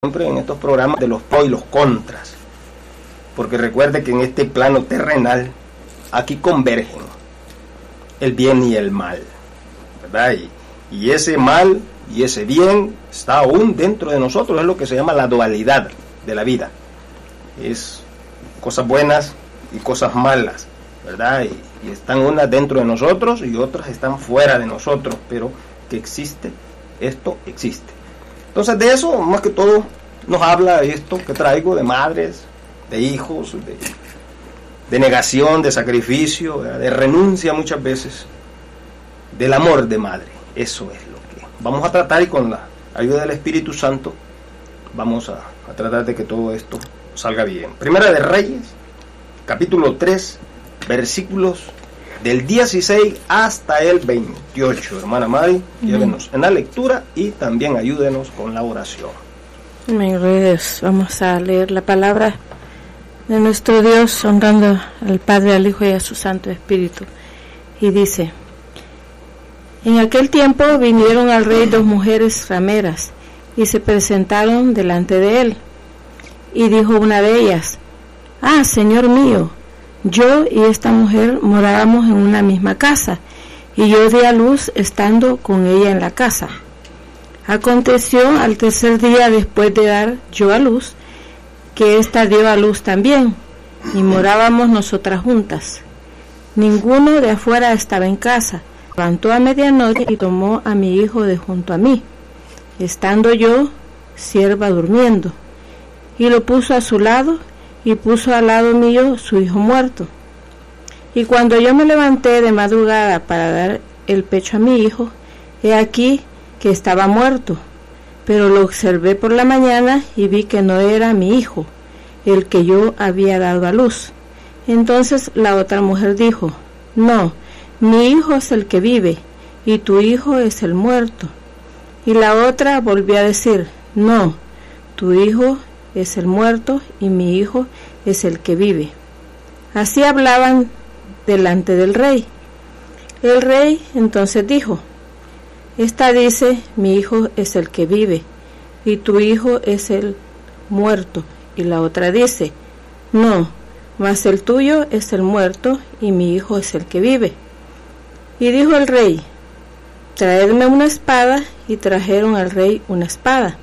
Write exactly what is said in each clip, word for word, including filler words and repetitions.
siempre en estos programas de los pros y los contras, porque recuerde que en este plano terrenal aquí convergen el bien y el mal, ¿verdad? Y, y ese mal y ese bien está aún dentro de nosotros, es lo que se llama la dualidad de la vida, es cosas buenas y cosas malas, ¿verdad? Y, y están unas dentro de nosotros y otras están fuera de nosotros, pero que existe, esto existe. Entonces de eso, más que todo, nos habla esto que traigo de madres, de hijos, de, de negación, de sacrificio, de renuncia muchas veces, del amor de madre. Eso es lo que vamos a tratar, y con la ayuda del Espíritu Santo vamos a, a tratar de que todo esto salga bien. Primera de Reyes, capítulo tres, versículos del dieciséis hasta el veintiocho. Hermana Mari, llévenos en la lectura y también ayúdenos con la oración. Amén, Reyes. Vamos a leer la palabra de nuestro Dios, honrando al Padre, al Hijo y a su Santo Espíritu. Y dice: en aquel tiempo vinieron al rey dos mujeres rameras y se presentaron delante de él. Y dijo una de ellas: ah, Señor mío, yo y esta mujer morábamos en una misma casa, y yo di a luz estando con ella en la casa. Aconteció al tercer día después de dar yo a luz, que ésta dio a luz también, y morábamos nosotras juntas. Ninguno de afuera estaba en casa. Levantó a medianoche y tomó a mi hijo de junto a mí, estando yo, sierva, durmiendo, y lo puso a su lado, y puso al lado mío su hijo muerto. Y cuando yo me levanté de madrugada para dar el pecho a mi hijo, he aquí que estaba muerto, pero lo observé por la mañana y vi que no era mi hijo, el que yo había dado a luz. Entonces la otra mujer dijo: no, mi hijo es el que vive, y tu hijo es el muerto. Y la otra volvió a decir: no, tu hijo es el muerto y mi hijo es el que vive. Así hablaban delante del rey. El rey entonces dijo: esta dice: mi hijo es el que vive y tu hijo es el muerto. Y la otra dice: no, mas el tuyo es el muerto y mi hijo es el que vive. Y dijo el rey: traedme una espada. Y trajeron al rey una espada.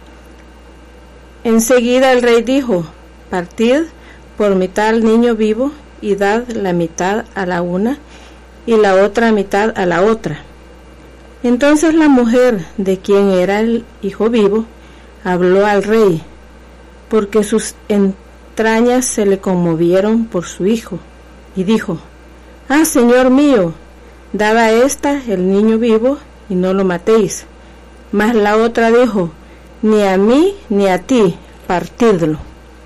Enseguida el rey dijo: partid por mitad al niño vivo y dad la mitad a la una y la otra mitad a la otra. Entonces la mujer, de quien era el hijo vivo, habló al rey, porque sus entrañas se le conmovieron por su hijo, y dijo: ah, Señor mío, dad a esta el niño vivo y no lo matéis. Mas la otra dijo: ni a mí ni a ti, partidlo.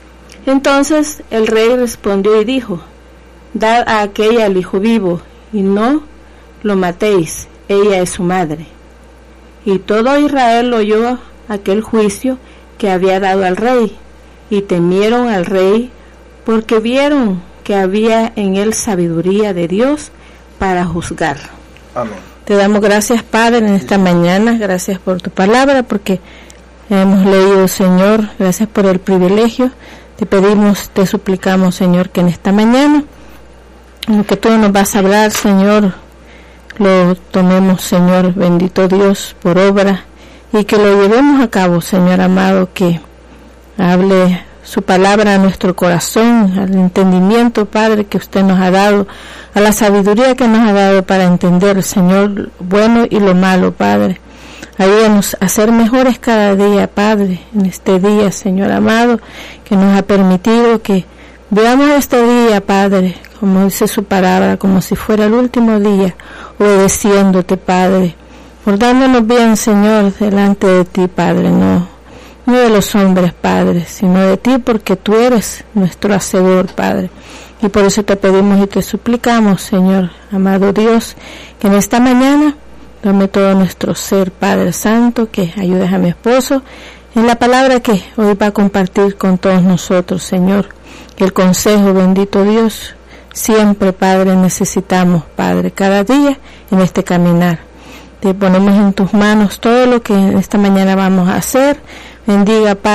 Entonces el rey respondió y dijo: dad a aquella el hijo vivo y no lo matéis, ella es su madre. Y todo Israel oyó aquel juicio que había dado al rey, y temieron al rey, porque vieron que había en él sabiduría de Dios para juzgar. Amén. Te damos gracias, Padre, en esta mañana. Gracias por tu palabra, porque hemos leído, Señor. Gracias por el privilegio. Te pedimos, te suplicamos, Señor, que en esta mañana lo que tú nos vas a hablar, Señor, lo tomemos, Señor, bendito Dios, por obra, y que lo llevemos a cabo, Señor amado, que hable su palabra a nuestro corazón, al entendimiento, Padre, que usted nos ha dado, a la sabiduría que nos ha dado para entender, Señor, lo bueno y lo malo, Padre. Ayúdanos a ser mejores cada día, Padre, en este día, Señor amado, que nos ha permitido que veamos este día, Padre, como dice su palabra, como si fuera el último día, obedeciéndote, Padre, portándonos bien, Señor, delante de ti, Padre, no no de los hombres, Padre, sino de ti, porque tú eres nuestro hacedor, Padre. Y por eso te pedimos y te suplicamos, Señor, amado Dios, que en esta mañana tome todo nuestro ser, Padre Santo, que ayudes a mi esposo en la palabra que hoy va a compartir con todos nosotros, Señor. Que el consejo, bendito Dios, siempre, Padre, necesitamos, Padre, cada día en este caminar. Te ponemos en tus manos todo lo que esta mañana vamos a hacer. Bendiga, Padre.